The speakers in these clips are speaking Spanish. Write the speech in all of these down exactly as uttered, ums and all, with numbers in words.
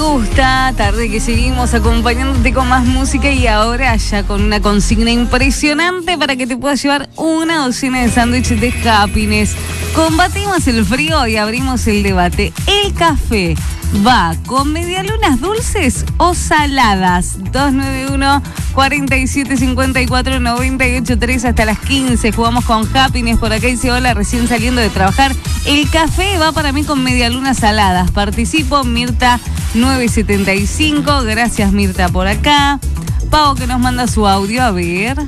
gusta, tarde que seguimos acompañándote con más música y ahora ya con una consigna impresionante para que te puedas llevar una docena de sándwiches de Happiness. Combatimos el frío y abrimos el debate. ¿El café va con medialunas dulces o saladas? dos nueve uno, cuatro siete cinco cuatro, nueve ocho tres hasta las quince. Jugamos con Happiness. Por acá dice: hola, recién saliendo de trabajar. El café va para mí con medialunas saladas. Participo, Mirta nueve setenta y cinco. Gracias, Mirta, por acá. Pau, que nos manda su audio, a ver.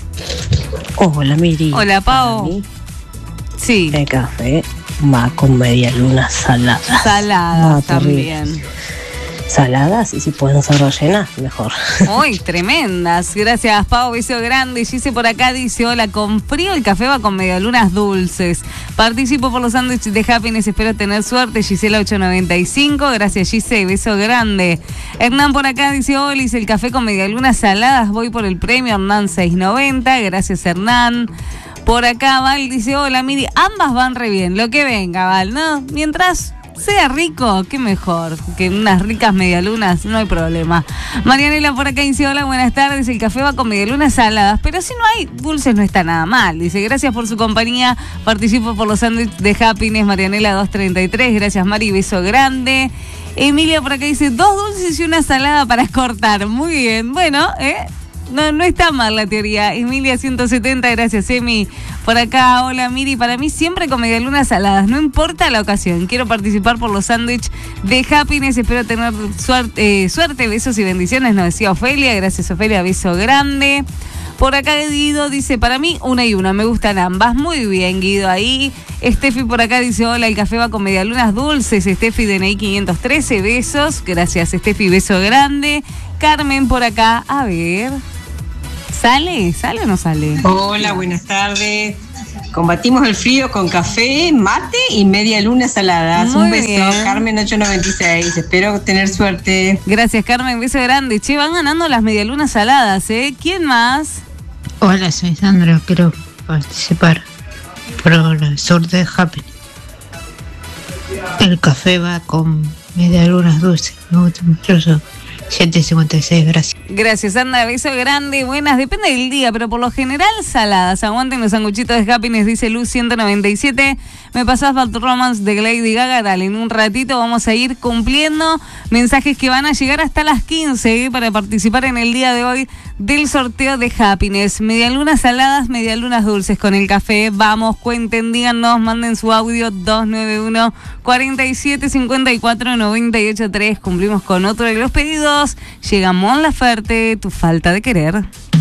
Hola, Miri. Hola, Pau. Sí. El café va con medialunas saladas. Saladas no, también. Saladas, y si pueden ser rellenas, mejor. Uy, tremendas. Gracias, Pau, beso grande. Gise por acá dice: hola, con frío el café va con medialunas dulces. Participo por los sándwiches de Happiness, espero tener suerte. Gisela ocho noventa y cinco. Gracias, Gise, beso grande. Hernán por acá dice: hola, hice el café con medialunas saladas, voy por el premio. Hernán seis noventa. Gracias, Hernán. Por acá Val dice: hola, Miri, ambas van re bien, lo que venga, Val, ¿no? Mientras sea rico, qué mejor, que unas ricas medialunas, no hay problema. Marianela por acá dice: hola, buenas tardes, el café va con medialunas saladas, pero si no hay dulces no está nada mal. Dice: gracias por su compañía, participo por los sándwiches de Happiness. Marianela dos treinta y tres, gracias, Mari, beso grande. Emilia por acá dice: dos dulces y una salada para cortar. Muy bien, bueno, ¿eh? No, no está mal la teoría. Emilia ciento setenta, gracias, Emi. Por acá, hola, Miri, para mí siempre con medialunas saladas, no importa la ocasión. Quiero participar por los sándwiches de Happiness, espero tener suerte, eh, suerte, besos y bendiciones, nos decía Ofelia. Gracias, Ofelia, beso grande. Por acá Guido dice: para mí una y una, me gustan ambas. Muy bien, Guido, ahí. Steffi por acá dice: hola, el café va con medialunas dulces. Steffi D N I quinientos trece, besos. Gracias, Steffi, beso grande. Carmen por acá, a ver. ¿Sale? ¿Sale o no sale? Hola, buenas tardes. Combatimos el frío con café, mate y media luna saladas. Muy Un beso, bien. Carmen ocho noventa y seis. Espero tener suerte. Gracias, Carmen, beso grande. Che, van ganando las medialunas saladas, ¿eh? ¿Quién más? Hola, soy Sandra, quiero participar por el sorteo de Happy. El café va con medialunas dulces, me gusta mucho eso. siete cincuenta y seis, gracias. Gracias, Sandra, beso grande. Buenas, depende del día, pero por lo general saladas. Aguanten los sanguchitos de Happiness, dice Luz ciento noventa y siete. Me pasás Bad Romance de Lady Gaga. Dale, en un ratito vamos a ir cumpliendo mensajes que van a llegar hasta las quince, ¿eh? Para participar en el día de hoy del sorteo de Happiness. Medialunas saladas, medialunas dulces con el café. Vamos, cuenten, díganos, manden su audio dos nueve uno, cuatro siete cinco cuatro, nueve ocho tres. Cumplimos con otro de los pedidos. Llega Mon Laferte, tu falta de querer.